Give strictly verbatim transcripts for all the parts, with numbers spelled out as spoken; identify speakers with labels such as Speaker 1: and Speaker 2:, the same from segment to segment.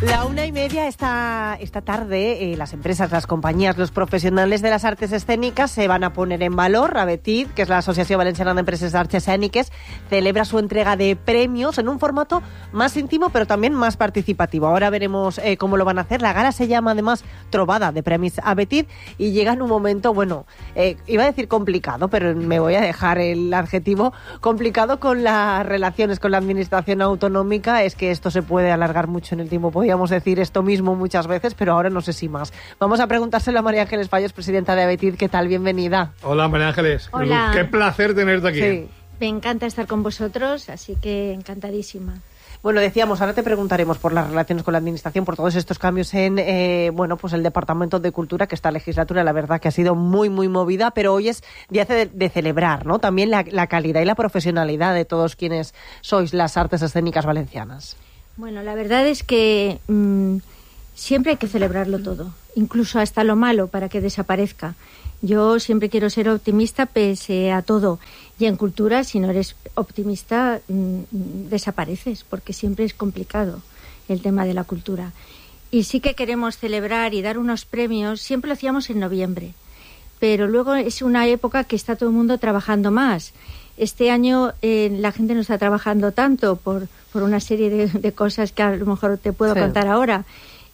Speaker 1: La una y media esta, esta tarde, eh, las empresas, las compañías, los profesionales de las artes escénicas se van a poner en valor. ABETID, que es la Asociación Valenciana de Empresas de Artes Escéniques, celebra su entrega de premios en un formato más íntimo, pero también más participativo. Ahora veremos eh, cómo lo van a hacer. La gala se llama, además, Trobada de Premis ABETID y llega en un momento, bueno, eh, iba a decir complicado, pero me voy a dejar el adjetivo complicado con las relaciones con la administración autonómica. Es que esto se puede alargar mucho en el tiempo. Podíamos decir esto mismo muchas veces, pero ahora no sé si más. Vamos a preguntárselo a María Ángeles Fallos, presidenta de ABETID. ¿Qué tal? Bienvenida.
Speaker 2: Hola, María Ángeles.
Speaker 3: Hola.
Speaker 2: Qué placer tenerte aquí.
Speaker 1: Sí.
Speaker 3: Me encanta estar con vosotros, así que encantadísima.
Speaker 1: Bueno, decíamos, ahora te preguntaremos por las relaciones con la administración, por todos estos cambios en, eh, bueno, pues el Departamento de Cultura, que esta legislatura, la verdad, que ha sido muy, muy movida, pero hoy es día de, de celebrar, ¿no? También la, la calidad y la profesionalidad de todos quienes sois las artes escénicas valencianas.
Speaker 3: Bueno, la verdad es que mmm, siempre hay que celebrarlo todo, incluso hasta lo malo, para que desaparezca. Yo siempre quiero ser optimista pese a todo. Y en cultura, si no eres optimista, mmm, desapareces, porque siempre es complicado el tema de la cultura. Y sí que queremos celebrar y dar unos premios, siempre lo hacíamos en noviembre, pero luego es una época que está todo el mundo trabajando más. Este año eh, la gente no está trabajando tanto por, por una serie de, de cosas que a lo mejor te puedo sí. contar ahora.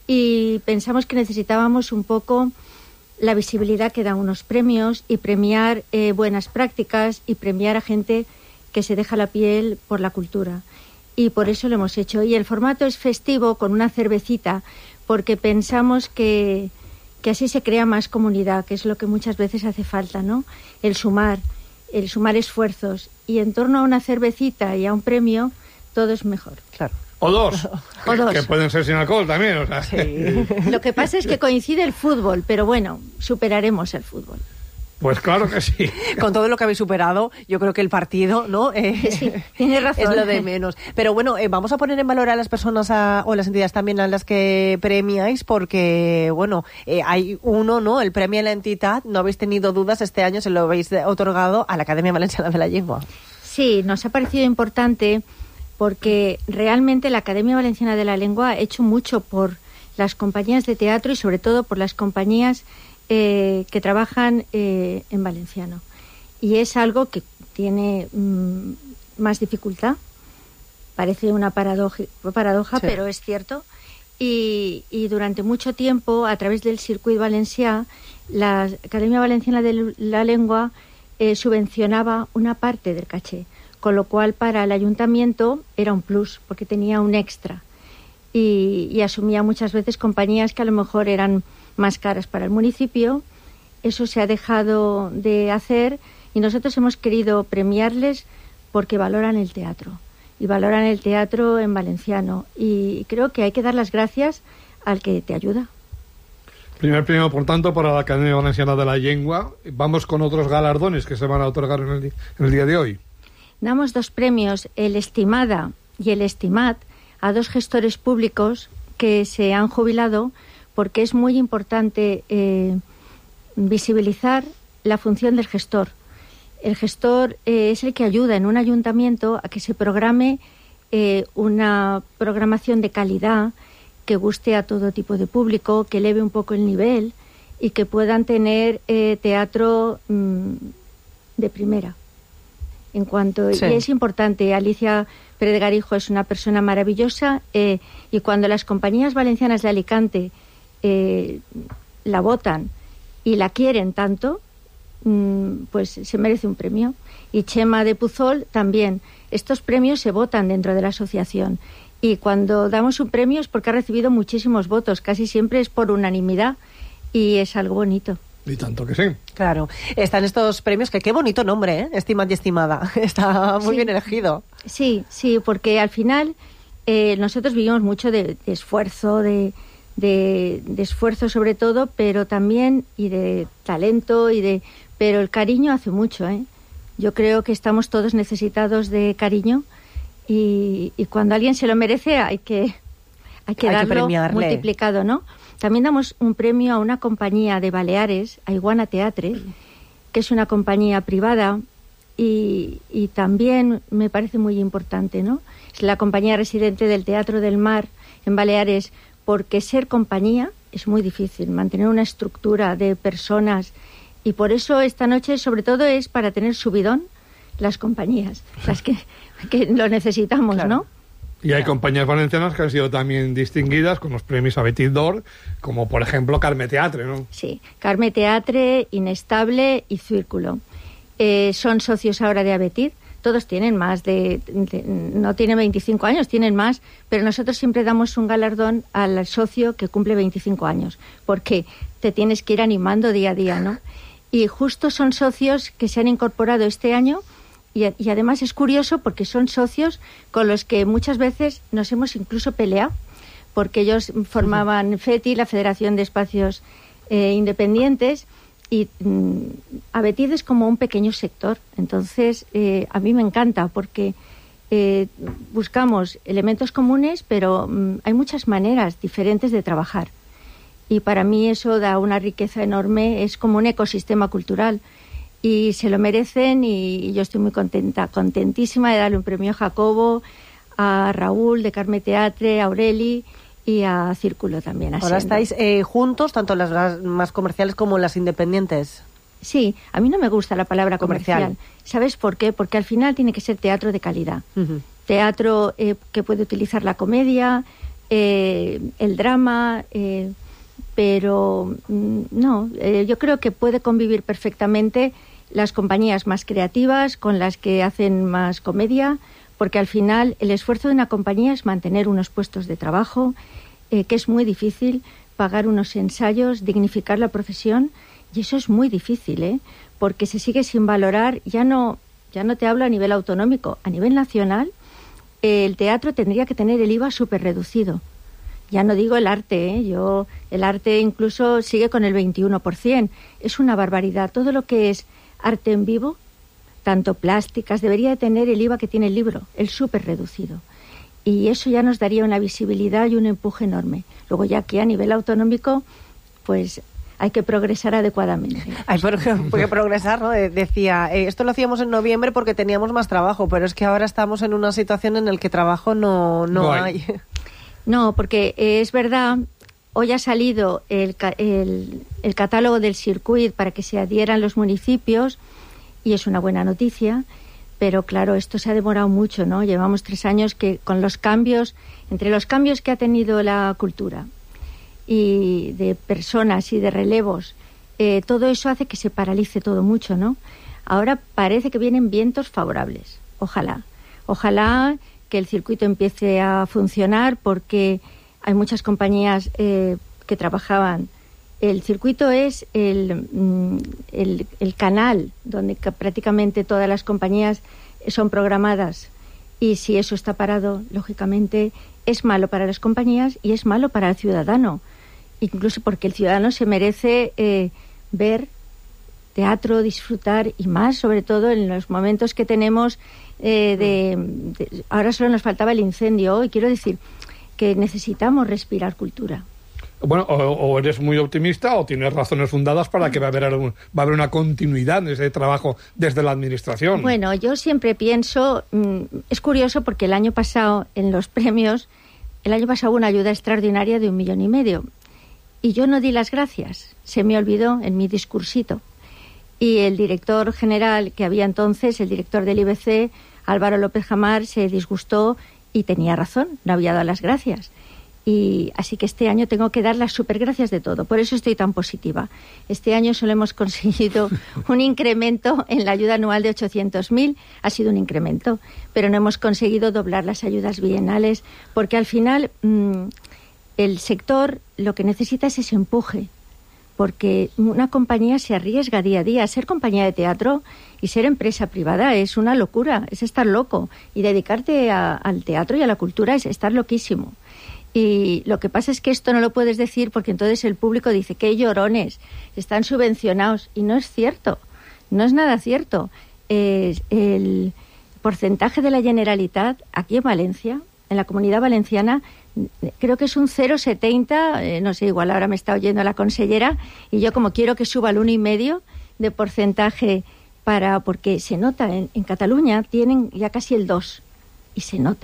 Speaker 3: Y pensamos que necesitábamos un poco la visibilidad que dan unos premios y premiar eh, buenas prácticas y premiar a gente que se deja la piel por la cultura. Y por eso lo hemos hecho. Y el formato es festivo, con una cervecita, porque pensamos que, que así se crea más comunidad, que es lo que muchas veces hace falta, ¿no? El sumar. el sumar esfuerzos, y en torno a una cervecita y a un premio todo es mejor.
Speaker 1: Claro.
Speaker 2: O dos,
Speaker 3: o dos.
Speaker 2: Que pueden ser sin alcohol también. O sea.
Speaker 1: Sí.
Speaker 3: Lo que pasa es que coincide el fútbol, pero bueno, superaremos el fútbol.
Speaker 2: Pues claro que sí.
Speaker 1: Con todo lo que habéis superado, yo creo que el partido, ¿no? Eh,
Speaker 3: sí, tienes razón.
Speaker 1: Es lo de menos. Pero bueno, eh, vamos a poner en valor a las personas a, o las entidades también a las que premiáis, porque, bueno, eh, hay uno, ¿no? El premio a la entidad, no habéis tenido dudas, este año se lo habéis otorgado a la Academia Valenciana de la Lengua.
Speaker 3: Sí, nos ha parecido importante porque realmente la Academia Valenciana de la Lengua ha hecho mucho por las compañías de teatro y sobre todo por las compañías Eh, que trabajan eh, en valenciano, y es algo que tiene mmm, más dificultad, parece una paradoja, paradoja sí. pero es cierto, y, y durante mucho tiempo a través del circuito valencià la Academia Valenciana de la Lengua eh, subvencionaba una parte del caché, con lo cual para el ayuntamiento era un plus porque tenía un extra y, y asumía muchas veces compañías que a lo mejor eran más caras para el municipio. Eso se ha dejado de hacer y nosotros hemos querido premiarles porque valoran el teatro y valoran el teatro en valenciano, y creo que hay que dar las gracias al que te ayuda.
Speaker 2: Primer premio, por tanto, para la Academia Valenciana de la Lengua. Vamos con otros galardones que se van a otorgar en el, en el día de hoy.
Speaker 3: Damos dos premios, el Estimada y el Estimat, a dos gestores públicos que se han jubilado, porque es muy importante eh, visibilizar la función del gestor. El gestor eh, es el que ayuda en un ayuntamiento a que se programe eh, una programación de calidad que guste a todo tipo de público, que eleve un poco el nivel y que puedan tener eh, teatro mmm, de primera. En cuanto sí. Y es importante, Alicia Pérez de Garijo es una persona maravillosa, eh, y cuando las compañías valencianas de Alicante Eh, la votan y la quieren tanto, mmm, pues se merece un premio. Y Chema de Puzol también. Estos premios se votan dentro de la asociación, y cuando damos un premio es porque ha recibido muchísimos votos, casi siempre es por unanimidad, y es algo bonito.
Speaker 2: Y tanto que sí.
Speaker 1: Claro, están estos premios, que qué bonito nombre, ¿eh? Estimad y Estimada, está muy sí. bien elegido.
Speaker 3: Sí, sí, porque al final eh, nosotros vivimos mucho de, de esfuerzo, de De, de esfuerzo sobre todo, pero también y de talento y de, pero el cariño hace mucho, ¿eh? Yo creo que estamos todos necesitados de cariño, y, y cuando alguien se lo merece hay que hay que hay darlo que multiplicado, ¿no? También damos un premio a una compañía de Baleares, a Iguana Teatre, que es una compañía privada, y, y también me parece muy importante, ¿no? Es la compañía residente del Teatro del Mar en Baleares, porque ser compañía es muy difícil, mantener una estructura de personas, y por eso esta noche sobre todo es para tener subidón las compañías, las que, que lo necesitamos, claro. ¿no?
Speaker 2: Y hay compañías valencianas que han sido también distinguidas con los premios Abetit d'Or, como por ejemplo Carme Teatre, ¿no?
Speaker 3: Sí, Carme Teatre, Inestable y Círculo. Eh, son socios ahora de Abetit, todos tienen más de, de... no tienen veinticinco años, tienen más, pero nosotros siempre damos un galardón al socio que cumple veinticinco años, porque te tienes que ir animando día a día, ¿no? Y justo son socios que se han incorporado este año. Y, y además es curioso porque son socios con los que muchas veces nos hemos incluso peleado, porque ellos formaban uh-huh. FETI, la Federación de Espacios eh, Independientes, y mm, Abetit es como un pequeño sector. Entonces eh, a mí me encanta porque eh, buscamos elementos comunes, pero mm, hay muchas maneras diferentes de trabajar, y para mí eso da una riqueza enorme, es como un ecosistema cultural. Y se lo merecen, y yo estoy muy contenta, contentísima de darle un premio a Jacobo, a Raúl de Carme Teatre, a Aureli y a Círculo también.
Speaker 1: Ahora estáis eh, juntos, tanto las más comerciales como las independientes.
Speaker 3: Sí, a mí no me gusta la palabra comercial. comercial. ¿Sabes por qué? Porque al final tiene que ser teatro de calidad. Uh-huh. Teatro eh, que puede utilizar la comedia, eh, el drama... Eh, pero no, eh, yo creo que puede convivir perfectamente las compañías más creativas con las que hacen más comedia, porque al final el esfuerzo de una compañía es mantener unos puestos de trabajo, eh, que es muy difícil, pagar unos ensayos, dignificar la profesión, y eso es muy difícil, ¿eh? Porque se sigue sin valorar, ya no, ya no te hablo a nivel autonómico, a nivel nacional, eh, el teatro tendría que tener el I V A súper reducido. Ya no digo el arte, ¿eh? Yo, el arte incluso sigue con el veintiuno por ciento. Es una barbaridad. Todo lo que es arte en vivo, tanto plásticas, debería de tener el I V A que tiene el libro, el súper reducido. Y eso ya nos daría una visibilidad y un empuje enorme. Luego ya aquí a nivel autonómico, pues hay que progresar adecuadamente.
Speaker 1: Hay que progresar, ¿no? Decía, eh, esto lo hacíamos en noviembre porque teníamos más trabajo, pero es que ahora estamos en una situación en la que trabajo no, no, no hay. hay.
Speaker 3: No, porque eh, es verdad, hoy ha salido el, el, el catálogo del circuit para que se adhieran los municipios, y es una buena noticia, pero claro, esto se ha demorado mucho, ¿no? Llevamos tres años que con los cambios, entre los cambios que ha tenido la cultura y de personas y de relevos, eh, todo eso hace que se paralice todo mucho, ¿no? Ahora parece que vienen vientos favorables, ojalá, ojalá que el circuito empiece a funcionar, porque hay muchas compañías eh, que trabajaban. El circuito es el, el, el canal donde prácticamente todas las compañías son programadas, y si eso está parado, lógicamente es malo para las compañías y es malo para el ciudadano, incluso porque el ciudadano se merece eh, ver teatro, disfrutar, y más sobre todo en los momentos que tenemos eh, de, de... Ahora solo nos faltaba el incendio, y quiero decir que necesitamos respirar cultura.
Speaker 2: Bueno, o, o eres muy optimista o tienes razones fundadas para que va a haber algún, va a haber una continuidad en ese trabajo desde la administración.
Speaker 3: Bueno, yo siempre pienso, mmm, es curioso porque el año pasado en los premios, el año pasado hubo una ayuda extraordinaria de un millón y medio, y yo no di las gracias, se me olvidó en mi discursito. Y el director general que había entonces, el director del I B C, Álvaro López Jamar, se disgustó y tenía razón, no había dado las gracias. Y así que este año tengo que dar las supergracias de todo, por eso estoy tan positiva. Este año solo hemos conseguido un incremento en la ayuda anual de ochocientos mil, ha sido un incremento, pero no hemos conseguido doblar las ayudas bienales, porque al final mmm, el sector lo que necesita es ese empuje, porque una compañía se arriesga día a día. Ser compañía de teatro y ser empresa privada es una locura, es estar loco, y dedicarte a, al teatro y a la cultura es estar loquísimo. Y lo que pasa es que esto no lo puedes decir porque entonces el público dice, qué llorones, están subvencionados, y no es cierto, no es nada cierto. Eh, el porcentaje de la Generalitat aquí en Valencia, en la Comunidad Valenciana, creo que es un cero coma setenta, eh, no sé, igual ahora me está oyendo la consellera, y yo como quiero que suba al uno y medio de porcentaje, para porque se nota, en, en Cataluña tienen ya casi el dos, y se nota.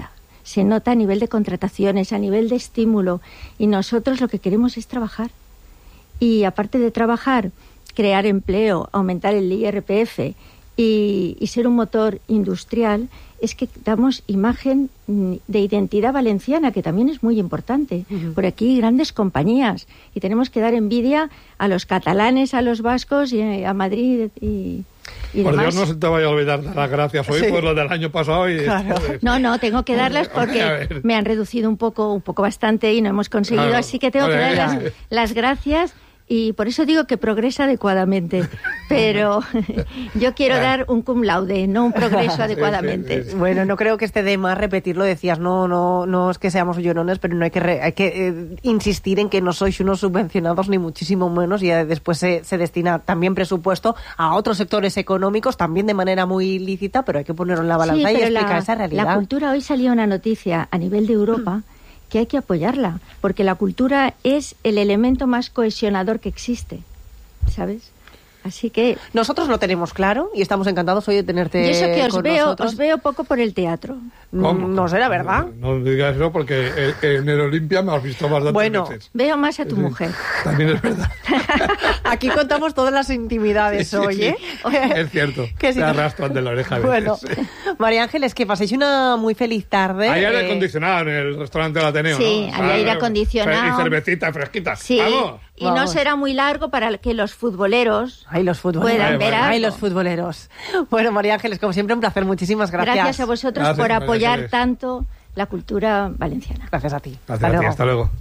Speaker 3: se nota a nivel de contrataciones, a nivel de estímulo, y nosotros lo que queremos es trabajar. Y aparte de trabajar, crear empleo, aumentar el I R P F y, y ser un motor industrial, es que damos imagen de identidad valenciana, que también es muy importante. Uh-huh. Por aquí grandes compañías, y tenemos que dar envidia a los catalanes, a los vascos y a Madrid y, y
Speaker 2: por
Speaker 3: demás.
Speaker 2: Dios, no se te vaya a olvidar dar las gracias hoy sí. por lo del año pasado. Y claro. esto de...
Speaker 3: No, no, tengo que darlas porque me han reducido un poco, un poco bastante y no hemos conseguido, claro. así que tengo Oye, que dar las, las gracias. Y por eso digo que progresa adecuadamente, pero yo quiero dar un cum laude, no un progreso adecuadamente.
Speaker 1: Sí, sí, sí. Bueno, no creo que esté de más repetirlo, decías, no no no es que seamos llorones, pero no hay que re, hay que eh, insistir en que no sois unos subvencionados ni muchísimo menos, y después se, se destina también presupuesto a otros sectores económicos, también de manera muy lícita, pero hay que ponerlo en la balanza sí, y explicar la, esa realidad.
Speaker 3: La cultura, hoy salió una noticia a nivel de Europa que hay que apoyarla, porque la cultura es el elemento más cohesionador que existe, ¿sabes? Así que...
Speaker 1: Nosotros lo tenemos claro y estamos encantados hoy de tenerte
Speaker 3: y eso que os
Speaker 1: con
Speaker 3: veo,
Speaker 1: nosotros.
Speaker 3: Os veo poco por el teatro.
Speaker 2: ¿Cómo?
Speaker 1: No será verdad.
Speaker 2: No, no digas eso porque en el Olimpia me has visto bastantes
Speaker 1: bueno,
Speaker 2: veces.
Speaker 3: Veo más a tu
Speaker 2: sí,
Speaker 3: mujer.
Speaker 2: También es verdad.
Speaker 1: Aquí contamos todas las intimidades
Speaker 2: sí, sí,
Speaker 1: hoy, ¿eh?
Speaker 2: Sí. Es cierto. Que si te arrastran de la oreja a veces.
Speaker 1: Bueno, María Ángeles, que paséis una muy feliz tarde.
Speaker 2: Hay aire
Speaker 1: eh...
Speaker 2: acondicionado en el restaurante del Ateneo,
Speaker 3: sí,
Speaker 2: ¿no?
Speaker 3: hay aire acondicionado.
Speaker 2: Y cervecita fresquita.
Speaker 3: Sí.
Speaker 2: ¡Vamos!
Speaker 3: Y
Speaker 1: Vamos.
Speaker 3: no será muy largo para que los futboleros
Speaker 1: Ay, los futboleros.
Speaker 3: puedan ver algo.
Speaker 1: Ay, los futboleros. Bueno, María Ángeles, como siempre, un placer. Muchísimas gracias.
Speaker 3: Gracias a vosotros
Speaker 2: gracias,
Speaker 3: por apoyar
Speaker 2: Ángeles.
Speaker 3: tanto la cultura valenciana.
Speaker 1: Gracias a ti.
Speaker 2: Gracias
Speaker 1: hasta
Speaker 2: a ti,
Speaker 1: luego.
Speaker 2: hasta luego.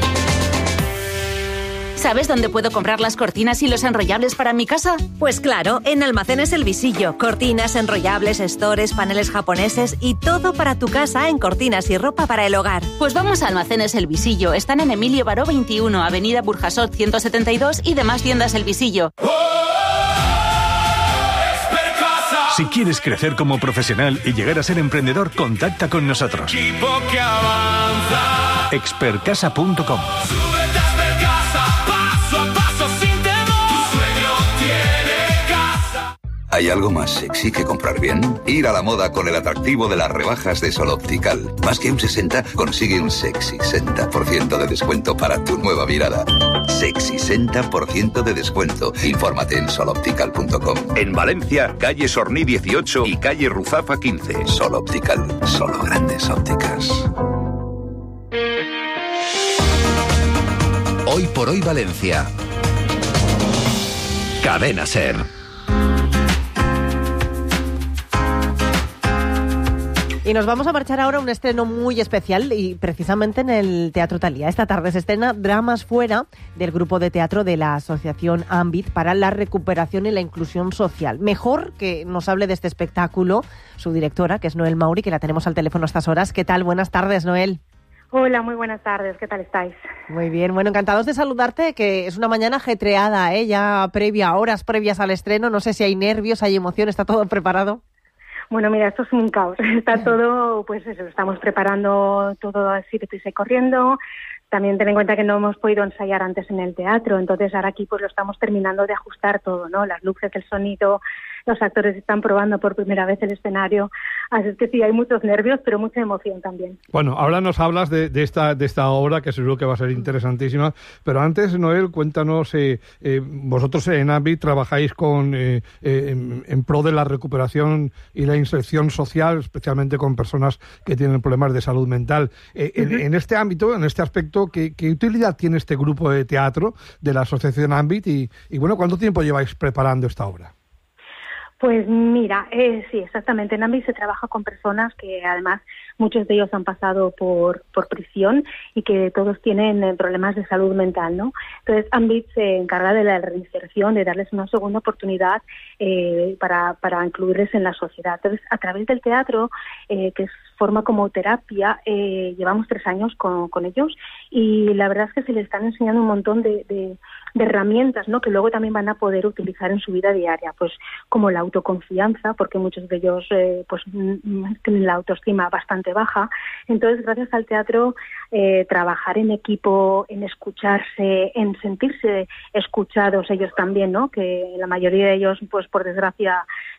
Speaker 4: ¿Sabes dónde puedo comprar las cortinas y los enrollables para mi casa? Pues claro, en Almacenes El Visillo. Cortinas, enrollables, estores, paneles japoneses y todo para tu casa en cortinas y ropa para el hogar. Pues vamos a Almacenes El Visillo. Están en Emilio Baró veintiuno, Avenida Burjasot ciento setenta y dos y demás tiendas El Visillo.
Speaker 5: Si quieres crecer como profesional y llegar a ser emprendedor, contacta con nosotros. expertcasa punto com.
Speaker 6: ¿Hay algo más sexy que comprar bien? Ir a la moda con el atractivo de las rebajas de Sol Optical. Más que un sesenta, consigue un sexy sesenta por ciento de descuento para tu nueva mirada. Sexy sesenta por ciento de descuento. Infórmate en sol optical punto com.
Speaker 7: En Valencia, calle Sorní dieciocho y calle Ruzafa quince.
Speaker 6: Sol Optical, solo grandes ópticas.
Speaker 8: Hoy por hoy Valencia. Cadena SER.
Speaker 1: Y nos vamos a marchar ahora a un estreno muy especial y precisamente en el Teatro Thalía. Esta tarde se estrena Dramas Fuera, del grupo de teatro de la Asociación Ambit para la Recuperación y la Inclusión Social. Mejor que nos hable de este espectáculo su directora, que es Noel Mauri, que la tenemos al teléfono a estas horas. ¿Qué tal? Buenas tardes, Noel.
Speaker 9: Hola, muy buenas tardes. ¿Qué tal estáis?
Speaker 1: Muy bien. Bueno, encantados de saludarte, que es una mañana ajetreada, ¿eh? Ya previa, horas previas al estreno. No sé si hay nervios, hay emoción, ¿está todo preparado?
Speaker 9: Bueno, mira, esto es un caos. Está todo, pues eso, estamos preparando todo así de prisa y corriendo. También ten en cuenta que no hemos podido ensayar antes en el teatro, entonces ahora aquí pues lo estamos terminando de ajustar todo, ¿no? Las luces, el sonido, los actores están probando por primera vez el escenario, así es que sí, hay muchos nervios, pero mucha emoción también.
Speaker 2: Bueno, ahora nos hablas de, de esta de esta obra, que seguro que va a ser interesantísima, pero antes, Noel, cuéntanos, eh, eh, vosotros en Ambit trabajáis con eh, eh, en, en pro de la recuperación y la inserción social, especialmente con personas que tienen problemas de salud mental. Eh, uh-huh. en, en este ámbito, en este aspecto, ¿qué, qué utilidad tiene este grupo de teatro de la Asociación Ambit? Y, y bueno, ¿cuánto tiempo lleváis preparando esta obra?
Speaker 9: Pues mira, eh, sí, exactamente. En Ambit se trabaja con personas que además muchos de ellos han pasado por, por prisión y que todos tienen eh, problemas de salud mental, ¿no? Entonces Ambit se encarga de la reinserción, de darles una segunda oportunidad eh, para, para incluirles en la sociedad. Entonces, a través del teatro, eh, que es forma como terapia, eh, llevamos tres años con, con ellos y la verdad es que se les están enseñando un montón de, de, de herramientas, ¿no? Que luego también van a poder utilizar en su vida diaria, pues como la autoconfianza, porque muchos de ellos eh, pues tienen la autoestima bastante baja. Entonces, gracias al teatro, eh, trabajar en equipo, en escucharse, en sentirse escuchados ellos también, ¿no? Que la mayoría de ellos, pues por desgracia,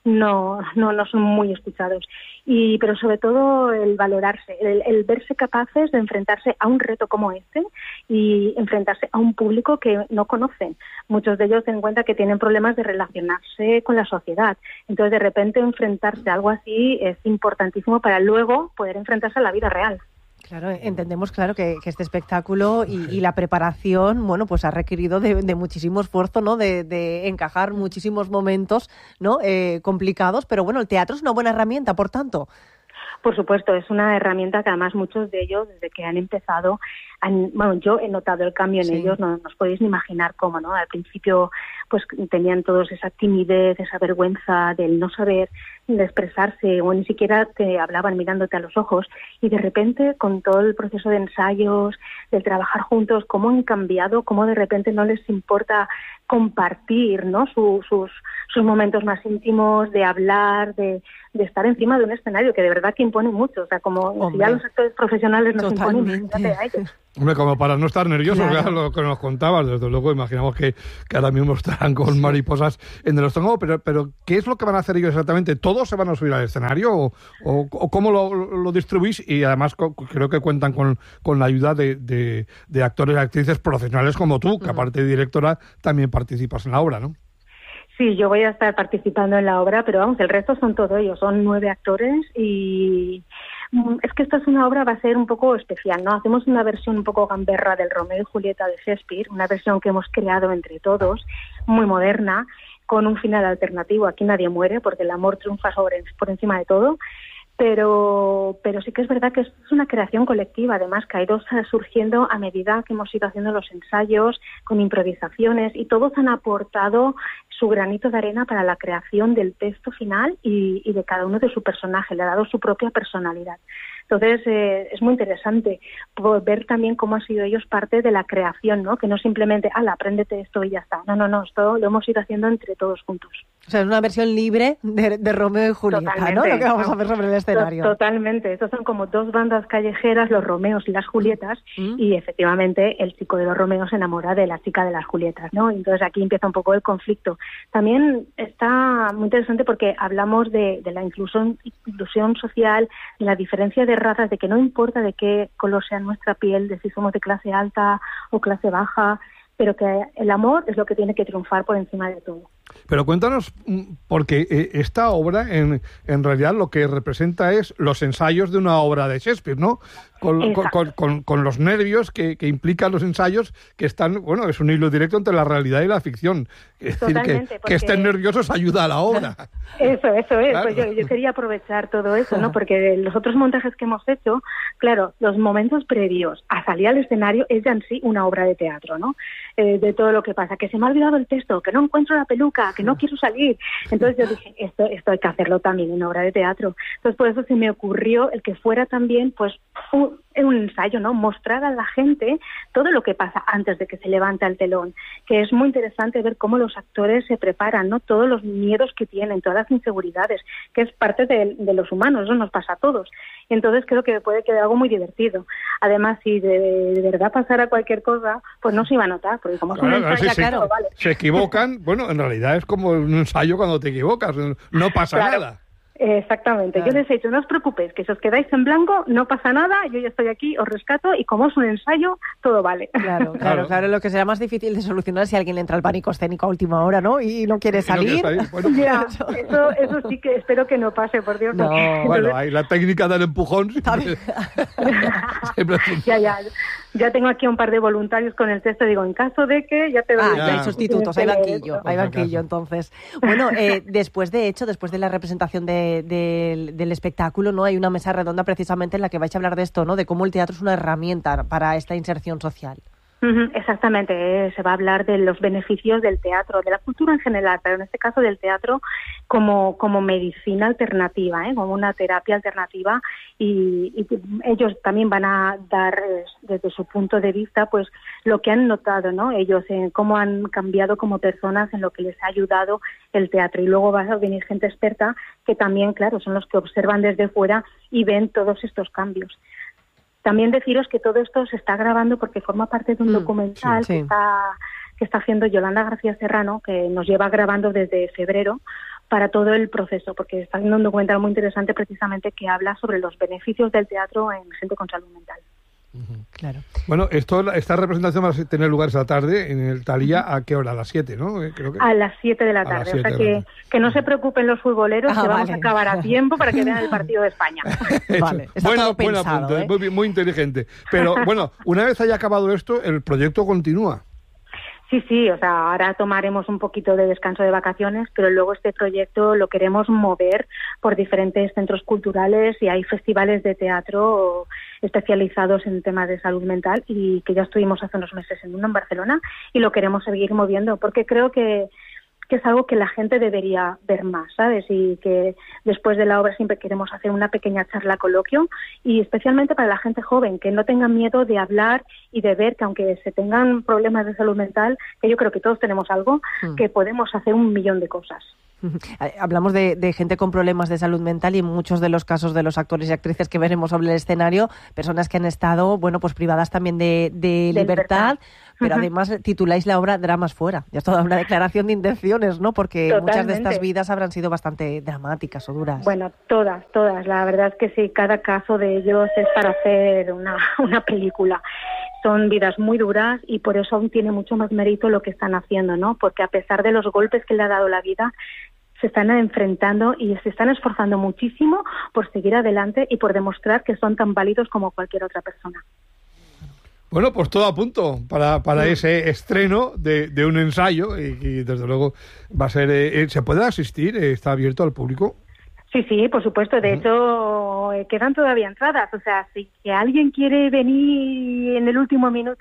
Speaker 9: no, no, no son muy escuchados. Y, pero sobre todo el valorarse, el, el verse capaces de enfrentarse a un reto como este y enfrentarse a un público que no conocen. Muchos de ellos se dan cuenta que tienen problemas de relacionarse con la sociedad. Entonces, de repente, enfrentarse a algo así es importantísimo para luego poder enfrentarse a la vida real.
Speaker 1: Claro, entendemos, claro, que, que este espectáculo y, y la preparación, bueno, pues ha requerido de, de muchísimo esfuerzo, ¿no? De, de encajar muchísimos momentos, ¿no? Eh, complicados, pero bueno, el teatro es una buena herramienta, por tanto.
Speaker 9: Por supuesto, es una herramienta que además muchos de ellos, desde que han empezado, han, bueno, yo he notado el cambio en sí. ellos, no, no os podéis ni imaginar cómo, ¿no? Al principio, pues tenían todos esa timidez, esa vergüenza del no saber de expresarse, o ni siquiera te hablaban mirándote a los ojos, y de repente, con todo el proceso de ensayos, del trabajar juntos, cómo han cambiado, cómo de repente no les importa compartir, ¿no? Su, sus, sus momentos más íntimos, de hablar, de, de estar encima de un escenario, que de verdad que impone mucho. O sea, como Hombre, si ya los actores profesionales nos imponen, imagínate a ellos.
Speaker 2: Hombre, como para no estar nerviosos,
Speaker 1: Claro.
Speaker 2: ya lo que nos contabas, desde luego, imaginamos que, que ahora mismo estarán con mariposas en el estómago, pero, pero ¿qué es lo que van a hacer ellos exactamente? ¿Todos se van a subir al escenario o, o, o cómo lo, lo distribuís? Y además co- creo que cuentan con, con la ayuda de, de, de actores y actrices profesionales como tú, que aparte de directora también participas en la obra, ¿no?
Speaker 9: Sí, yo voy a estar participando en la obra, pero vamos, el resto son todos ellos, son nueve actores y es que esta es una obra, va a ser un poco especial, ¿no? Hacemos una versión un poco gamberra del Romeo y Julieta de Shakespeare, una versión que hemos creado entre todos, muy moderna, con un final alternativo. Aquí nadie muere porque el amor triunfa sobre, por encima de todo. Pero, pero sí que es verdad que es una creación colectiva, además que ha ido surgiendo a medida que hemos ido haciendo los ensayos, con improvisaciones, y todos han aportado su granito de arena para la creación del texto final y, y de cada uno de su personaje, le ha dado su propia personalidad. Entonces, eh, es muy interesante ver también cómo han sido ellos parte de la creación, ¿no? Que no simplemente, ala, apréndete esto y ya está. No, no, no, esto lo hemos ido haciendo entre todos juntos.
Speaker 1: O sea, es una versión libre de, de Romeo y Julieta,
Speaker 9: Totalmente.
Speaker 1: ¿no? Lo que vamos a ver sobre el escenario.
Speaker 9: Totalmente. Estos son como dos bandas callejeras, los Romeos y las Julietas, mm. y efectivamente el chico de los Romeos se enamora de la chica de las Julietas, ¿no? Entonces aquí empieza un poco el conflicto. También está muy interesante porque hablamos de, de la inclusión, inclusión social, de la diferencia de razas, de que no importa de qué color sea nuestra piel, de si somos de clase alta o clase baja, pero que el amor es lo que tiene que triunfar por encima de todo.
Speaker 2: Pero cuéntanos, porque esta obra en, en realidad lo que representa es los ensayos de una obra de Shakespeare, ¿no? Con, con, con, con, con los nervios que, que implican los ensayos, que están, bueno, es un hilo directo entre la realidad y la ficción. Es decir, que, porque... que estén nerviosos ayuda a la obra.
Speaker 9: Eso, eso es. Claro. Pues yo, yo quería aprovechar todo eso, ¿no? Porque los otros montajes que hemos hecho, claro, los momentos previos a salir al escenario es ya en sí una obra de teatro, ¿no? Eh, de todo lo que pasa, que se me ha olvidado el texto, que no encuentro la peluca, que no quiero salir. Entonces yo dije, esto, esto hay que hacerlo también en obra de teatro. Entonces por eso se me ocurrió el que fuera también, pues, un, un ensayo, ¿no? Mostrar a la gente todo lo que pasa antes de que se levanta el telón, que es muy interesante ver cómo los actores se preparan, ¿no? Todos los miedos que tienen, todas las inseguridades, que es parte de, de los humanos, eso nos pasa a todos. Y entonces creo que puede quedar algo muy divertido. Además, si de, de verdad pasara cualquier cosa, pues no se iba a notar, porque como
Speaker 2: claro,
Speaker 9: es un ensayo,
Speaker 2: sí,
Speaker 9: claro,
Speaker 2: se,
Speaker 9: vale.
Speaker 2: se equivocan, bueno, en realidad es como un ensayo cuando te equivocas, no pasa
Speaker 9: claro.
Speaker 2: nada.
Speaker 9: Exactamente,
Speaker 1: claro.
Speaker 9: Yo les he dicho, no os preocupéis, que si os quedáis en blanco, no pasa nada, yo ya estoy aquí, os rescato, y como es un ensayo, todo vale.
Speaker 1: Claro, claro, claro, claro. Lo que será más difícil de solucionar es si alguien le entra al pánico escénico a última hora, ¿no? Y no quiere salir.
Speaker 2: No quiere salir. Bueno,
Speaker 9: ya, eso, eso sí que espero que no pase, por Dios.
Speaker 1: No.
Speaker 9: Entonces,
Speaker 2: bueno, hay la técnica del empujón. Siempre, siempre
Speaker 9: ya, ya. Ya tengo aquí un par de voluntarios con el texto, digo, en caso de que ya te doy...
Speaker 1: Ah, hay sustitutos, hay banquillo, hay banquillo, entonces. Bueno, eh, después de hecho, después de la representación de, de, del espectáculo, ¿no? Hay una mesa redonda precisamente en la que vais a hablar de esto, ¿no? De cómo el teatro es una herramienta para esta inserción social.
Speaker 9: Exactamente, eh, se va a hablar de los beneficios del teatro, de la cultura en general, pero en este caso del teatro como, como medicina alternativa, ¿eh? Como una terapia alternativa, y, y ellos también van a dar eh, desde su punto de vista pues lo que han notado, ¿no? Ellos en cómo han cambiado como personas, en lo que les ha ayudado el teatro, y luego va a venir gente experta que también, claro, son los que observan desde fuera y ven todos estos cambios. También deciros que todo esto se está grabando porque forma parte de un mm, documental sí, sí. que está que está haciendo Yolanda García Serrano, que nos lleva grabando desde febrero para todo el proceso, porque está haciendo un documental muy interesante precisamente que habla sobre los beneficios del teatro en gente con salud mental.
Speaker 1: Claro.
Speaker 2: Bueno, esto, esta representación va a tener lugar esta tarde en el Thalía. ¿A qué hora? ¿A las siete, no? Creo que...
Speaker 9: A las siete de la tarde. O sea que, que no se preocupen los futboleros, ah, que vamos vale. a acabar a tiempo para que vean el partido de España.
Speaker 1: Vale, está
Speaker 2: bueno,
Speaker 1: todo
Speaker 2: buen
Speaker 1: pensado,
Speaker 2: apunte,
Speaker 1: ¿eh?
Speaker 2: muy, muy inteligente. Pero bueno, una vez haya acabado esto, el proyecto continúa.
Speaker 9: Sí, sí, o sea, ahora tomaremos un poquito de descanso de vacaciones, pero luego este proyecto lo queremos mover por diferentes centros culturales y hay festivales de teatro especializados en temas de salud mental y que ya estuvimos hace unos meses en uno en Barcelona y lo queremos seguir moviendo porque creo que que es algo que la gente debería ver más, ¿sabes? Y que después de la obra siempre queremos hacer una pequeña charla coloquio y especialmente para la gente joven, que no tengan miedo de hablar y de ver que aunque se tengan problemas de salud mental, que yo creo que todos tenemos algo, mm. que podemos hacer un millón de cosas.
Speaker 1: Hablamos de, de gente con problemas de salud mental y en muchos de los casos de los actores y actrices que veremos sobre el escenario, personas que han estado, bueno, pues privadas también de, de, de libertad, libertad, pero uh-huh. además tituláis la obra Dramas fuera. Ya es toda una declaración de intenciones, ¿no? Porque Totalmente. Muchas de estas vidas habrán sido bastante dramáticas o duras.
Speaker 9: Bueno, todas, todas. La verdad es que sí, cada caso de ellos es para hacer una, una película. Son vidas muy duras y por eso aún tiene mucho más mérito lo que están haciendo, ¿no? Porque a pesar de los golpes que le ha dado la vida, se están enfrentando y se están esforzando muchísimo por seguir adelante y por demostrar que son tan válidos como cualquier otra persona.
Speaker 2: Bueno, pues todo a punto para, para sí. ese estreno de, de un ensayo y, y desde luego va a ser... Eh, ¿se puede asistir? ¿Está abierto al público?
Speaker 9: Sí, sí, por supuesto. De uh-huh. hecho, eh, quedan todavía entradas. O sea, si que alguien quiere venir en el último minuto